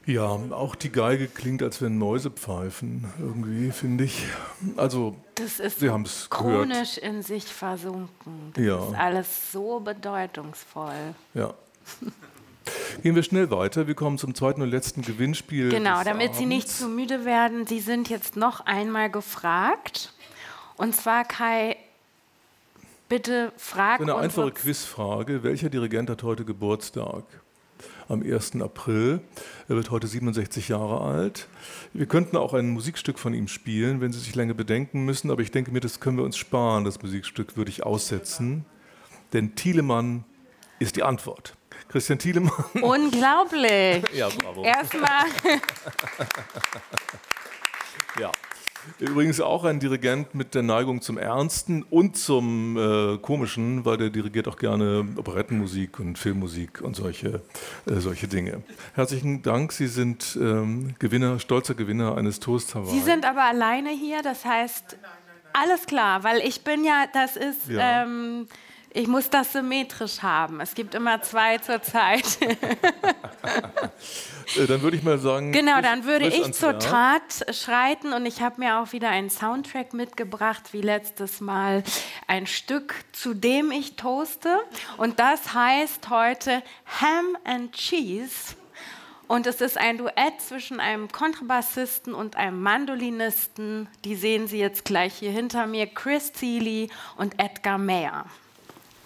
Ja, auch die Geige klingt, als wenn Mäuse pfeifen, irgendwie, finde ich. Also, Das ist Sie so haben es gehört. chronisch in sich versunken. Das ist Ja, alles so bedeutungsvoll. ja. Gehen wir schnell weiter. Wir kommen zum zweiten und letzten Gewinnspiel Genau, des damit Sie nicht zu Abends. müde werden, Sie sind jetzt noch einmal gefragt. Und zwar, Kai, bitte frag Eine einfache unsere... Quizfrage. Welcher Dirigent hat heute Geburtstag? Am 1. April. Er wird heute 67 Jahre alt. Wir könnten auch ein Musikstück von ihm spielen, wenn Sie sich länger bedenken müssen, aber ich denke mir, das können wir uns sparen. Das Musikstück würde ich aussetzen, denn Thielemann ist die Antwort. Christian Thielemann. Unglaublich. Ja, bravo. Erstmal, Ja. Übrigens auch ein Dirigent mit der Neigung zum Ernsten und zum Komischen, weil der dirigiert auch gerne Operettenmusik und Filmmusik und solche Dinge. Herzlichen Dank, Sie sind Gewinner, stolzer Gewinner eines Toast Hawaii. Sie sind aber alleine hier, das heißt, alles klar, weil ich bin ja, das ist, Ja. ich muss das symmetrisch haben. Es gibt immer zwei zur Zeit. Dann würde ich mal sagen, Genau, dann würde frisch ich ans zur Werk. Tat schreiten und ich habe mir auch wieder einen Soundtrack mitgebracht, wie letztes Mal ein Stück, zu dem ich toaste. Und das heißt heute Ham and Cheese. Und es ist ein Duett zwischen einem Kontrabassisten und einem Mandolinisten. Die sehen Sie jetzt gleich hier hinter mir, Chris Thile und Edgar Meyer.